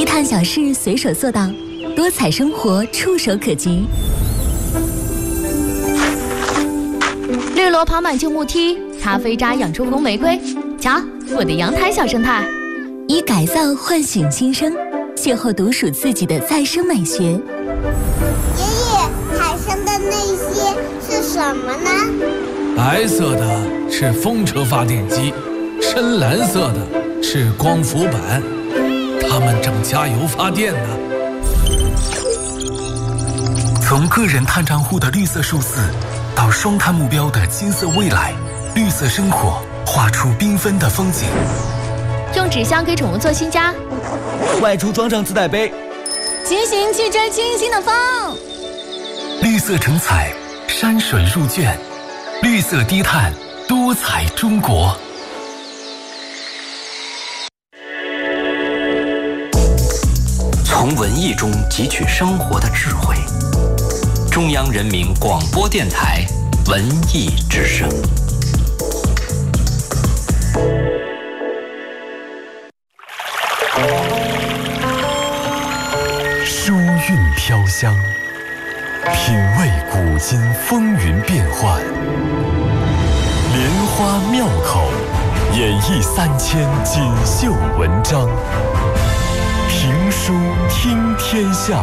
探小事随手做到，多彩生活触手可及。 绿萝跑满旧木梯，咖啡渣养出红玫瑰。瞧，我的阳台小生态。 以改造唤醒新生，邂逅独属自己的再生美学。 爷爷，海上的那些是什么呢？ 白色的是风车发电机，深蓝色的是光伏板，它们正加油发电呢。 从个人碳账户的绿色数字，到双碳目标的金色未来，绿色生活画出缤纷的风景。 用纸箱给宠物做新家， 外出装上自带杯， 骑行去追清新的风。 绿色成彩，山水入卷，绿色低碳，多彩中国。从文艺中汲取生活的智慧。中央人民广播电台文艺之声。书韵飘香，品味古今风云变幻，莲花妙口，演绎3000锦绣文章。评书听天下。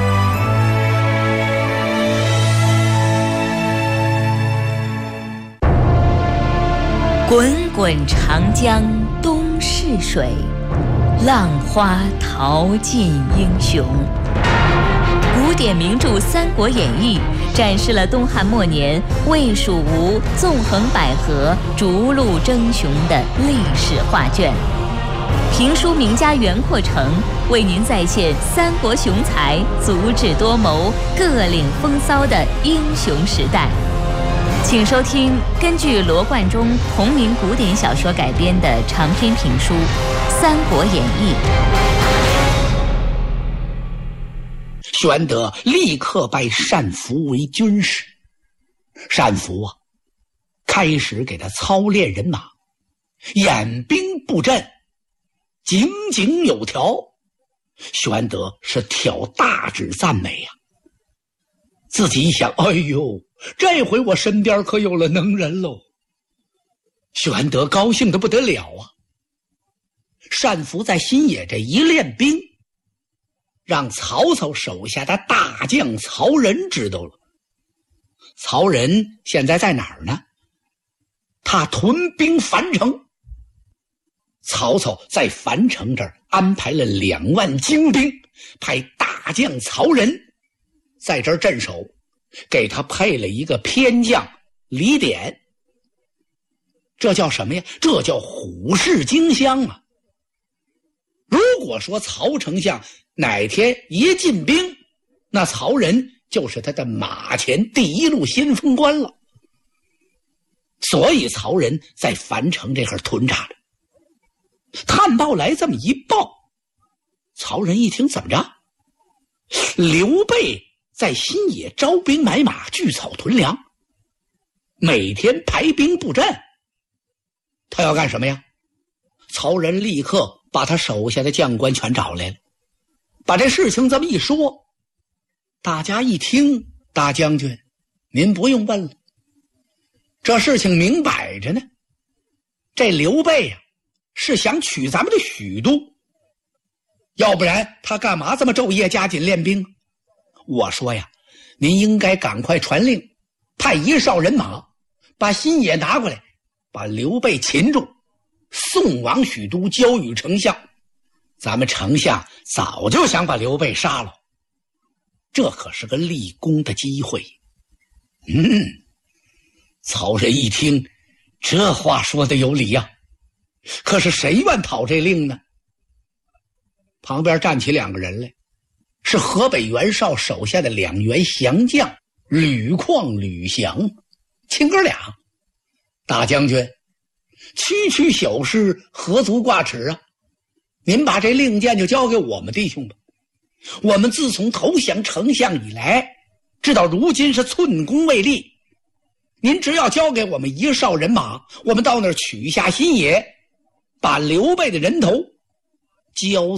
滚滚长江东逝水，浪花淘尽英雄。古典名著《三国演义》展示了东汉末年魏、蜀、吴纵横捭阖、逐鹿争雄的历史画卷。评书名家袁阔成为您再现三国雄才足智多谋、各领风骚的英雄时代。请收听根据罗贯中同名古典小说改编的长篇评书《三国演义》。 玄德立刻拜单福为军师。单福开始给他操练人马，演兵布阵，井井有条。玄德是挑大指赞美呀。自己一想，哎呦，这回我身边可有了能人喽。玄德高兴得不得了啊。单福在新野这一练兵，让曹操手下的大将曹仁知道了。曹仁现在在哪儿呢？他屯兵樊城。曹操在樊城这儿安排了2万精兵，派大将曹仁在这儿镇守，给他配了一个偏将李典。这叫什么呀？这叫虎视荆襄啊。如果说曹丞相哪天一进兵，那曹仁就是他的马前第一路先锋官了。所以曹仁在樊城这块屯扎着。探报来这么一报，曹仁一听，怎么着？刘备在新野招兵买马，聚草屯粮，每天排兵布阵。他要干什么呀？曹仁立刻把他手下的将官全找来了，把这事情这么一说，大家一听，大将军您不用问了，这事情明摆着呢。这刘备是想取咱们的许都，要不然他干嘛这么昼夜加紧练兵？我说呀，您应该赶快传令，派1哨人马把新野拿过来，把刘备擒住，送往许都，交与丞相。咱们丞相早就想把刘备杀了，这可是个立功的机会。曹仁一听，这话说的有理呀。可是谁愿讨这令呢？旁边站起2个人来，是河北袁绍手下的2员降将吕旷、吕翔，亲哥俩。大将军，区小事，何足挂齿啊？您把这令箭就交给我们弟兄吧。我们自从投降丞相以来，直到如今是寸功未立。您只要交给我们1哨人马，我们到那儿取下新野，把刘备的人头交